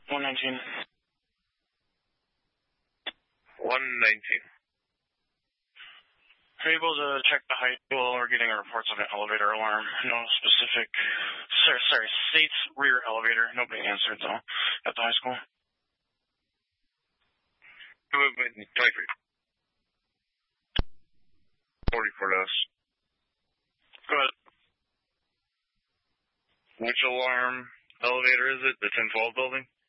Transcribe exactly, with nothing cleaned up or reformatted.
one nineteen. one nineteen. Are you able to check the height? Well, we're getting reports of an elevator alarm. No specific, sorry, sorry, state's rear elevator. Nobody answered, though, at the high school. twenty-three. forty-four to us. Go ahead. Which alarm elevator is it? The ten twelve building?